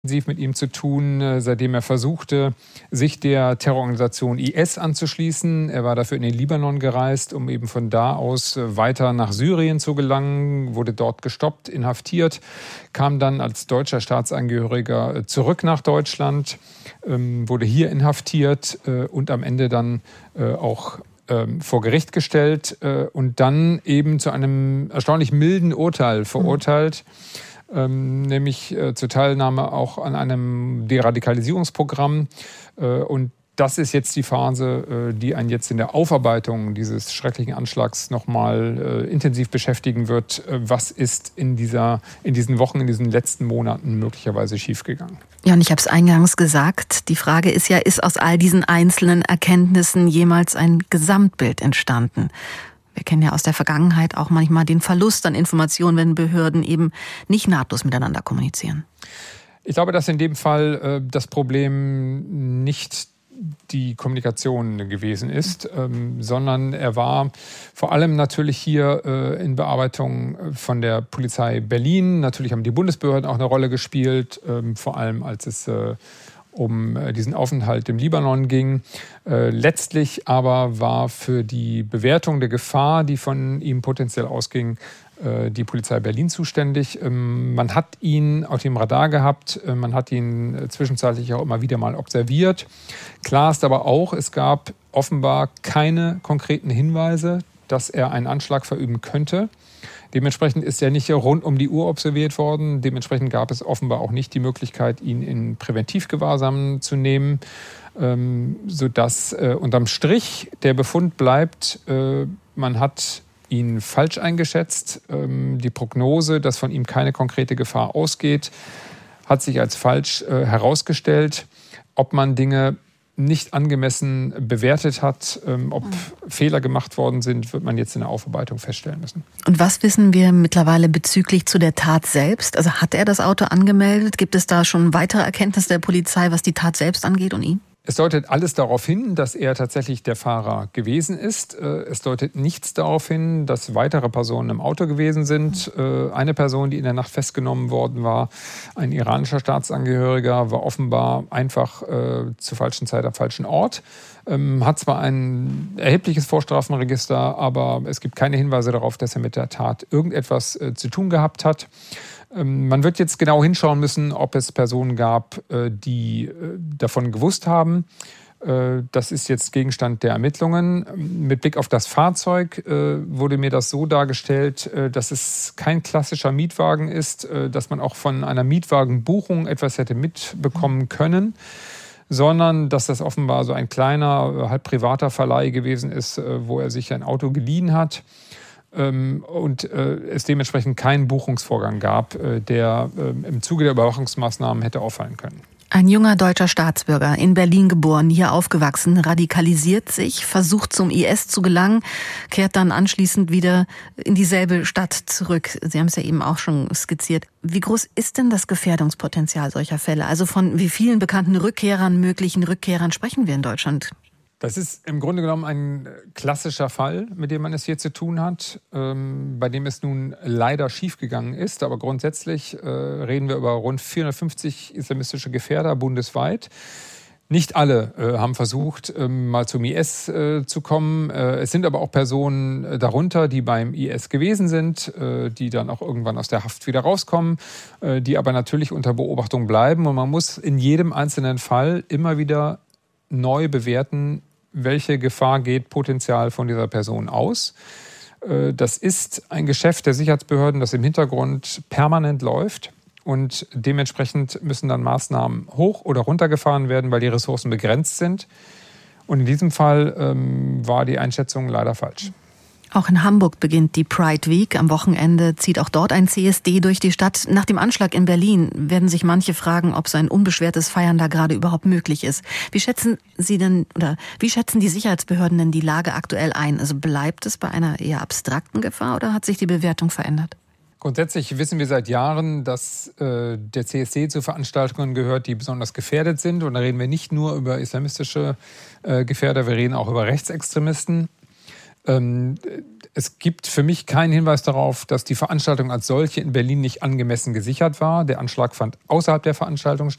intensiv mit ihm zu tun, seitdem er versuchte, sich der Terrororganisation IS anzuschließen. Er war dafür in den Libanon gereist, um eben von da aus weiter nach Syrien zu gelangen, wurde dort gestoppt, inhaftiert, kam dann als deutscher Staatsangehöriger zurück nach Deutschland, wurde hier inhaftiert und am Ende dann auch vor Gericht gestellt und dann eben zu einem erstaunlich milden Urteil verurteilt. Nämlich zur Teilnahme auch an einem Deradikalisierungsprogramm. Und das ist jetzt die Phase, die einen jetzt in der Aufarbeitung dieses schrecklichen Anschlags nochmal intensiv beschäftigen wird. Was ist in diesen Wochen, in diesen letzten Monaten möglicherweise schiefgegangen? Ja, und ich habe es eingangs gesagt, die Frage ist ja, ist aus all diesen einzelnen Erkenntnissen jemals ein Gesamtbild entstanden? Wir kennen ja aus der Vergangenheit auch manchmal den Verlust an Informationen, wenn Behörden eben nicht nahtlos miteinander kommunizieren. Ich glaube, dass in dem Fall das Problem nicht die Kommunikation gewesen ist, sondern er war vor allem natürlich hier in Bearbeitung von der Polizei Berlin. Natürlich haben die Bundesbehörden auch eine Rolle gespielt, vor allem als es um diesen Aufenthalt im Libanon ging. Letztlich aber war für die Bewertung der Gefahr, die von ihm potenziell ausging, die Polizei Berlin zuständig. Man hat ihn auf dem Radar gehabt, man hat ihn zwischenzeitlich auch immer wieder mal observiert. Klar ist aber auch, es gab offenbar keine konkreten Hinweise, dass er einen Anschlag verüben könnte. Dementsprechend ist er nicht rund um die Uhr observiert worden. Dementsprechend gab es offenbar auch nicht die Möglichkeit, ihn in Präventivgewahrsam zu nehmen, sodass unterm Strich der Befund bleibt, man hat ihn falsch eingeschätzt. Die Prognose, dass von ihm keine konkrete Gefahr ausgeht, hat sich als falsch herausgestellt. Ob man Dinge nicht angemessen bewertet hat, ob Fehler gemacht worden sind, wird man jetzt in der Aufarbeitung feststellen müssen. Und was wissen wir mittlerweile bezüglich zu der Tat selbst? Also hat er das Auto angemeldet? Gibt es da schon weitere Erkenntnisse der Polizei, was die Tat selbst angeht und ihn? Es deutet alles darauf hin, dass er tatsächlich der Fahrer gewesen ist. Es deutet nichts darauf hin, dass weitere Personen im Auto gewesen sind. Eine Person, die in der Nacht festgenommen worden war, ein iranischer Staatsangehöriger, war offenbar einfach zur falschen Zeit am falschen Ort. Hat zwar ein erhebliches Vorstrafenregister, aber es gibt keine Hinweise darauf, dass er mit der Tat irgendetwas zu tun gehabt hat. Man wird jetzt genau hinschauen müssen, ob es Personen gab, die davon gewusst haben. Das ist jetzt Gegenstand der Ermittlungen. Mit Blick auf das Fahrzeug wurde mir das so dargestellt, dass es kein klassischer Mietwagen ist, dass man auch von einer Mietwagenbuchung etwas hätte mitbekommen können, sondern dass das offenbar so ein kleiner, halb privater Verleih gewesen ist, wo er sich ein Auto geliehen hat. Und es dementsprechend keinen Buchungsvorgang gab, der im Zuge der Überwachungsmaßnahmen hätte auffallen können. Ein junger deutscher Staatsbürger, in Berlin geboren, hier aufgewachsen, radikalisiert sich, versucht zum IS zu gelangen, kehrt dann anschließend wieder in dieselbe Stadt zurück. Sie haben es ja eben auch schon skizziert. Wie groß ist denn das Gefährdungspotenzial solcher Fälle? Also von wie vielen bekannten Rückkehrern, möglichen Rückkehrern sprechen wir in Deutschland? Das ist im Grunde genommen ein klassischer Fall, mit dem man es hier zu tun hat, bei dem es nun leider schiefgegangen ist. Aber grundsätzlich reden wir über rund 450 islamistische Gefährder bundesweit. Nicht alle haben versucht, mal zum IS zu kommen. Es sind aber auch Personen darunter, die beim IS gewesen sind, die dann auch irgendwann aus der Haft wieder rauskommen, die aber natürlich unter Beobachtung bleiben. Und man muss in jedem einzelnen Fall immer wieder neu bewerten, welche Gefahr geht potenziell von dieser Person aus. Das ist ein Geschäft der Sicherheitsbehörden, das im Hintergrund permanent läuft. Und dementsprechend müssen dann Maßnahmen hoch- oder runtergefahren werden, weil die Ressourcen begrenzt sind. Und in diesem Fall war die Einschätzung leider falsch. Auch in Hamburg beginnt die Pride Week. Am Wochenende zieht auch dort ein CSD durch die Stadt. Nach dem Anschlag in Berlin werden sich manche fragen, ob so ein unbeschwertes Feiern da gerade überhaupt möglich ist. Wie schätzen Sie denn oder wie schätzen die Sicherheitsbehörden denn die Lage aktuell ein? Also bleibt es bei einer eher abstrakten Gefahr oder hat sich die Bewertung verändert? Grundsätzlich wissen wir seit Jahren, dass der CSD zu Veranstaltungen gehört, die besonders gefährdet sind. Und da reden wir nicht nur über islamistische Gefährder, wir reden auch über Rechtsextremisten. Es gibt für mich keinen Hinweis darauf, dass die Veranstaltung als solche in Berlin nicht angemessen gesichert war. Der Anschlag fand außerhalb der Veranstaltung statt.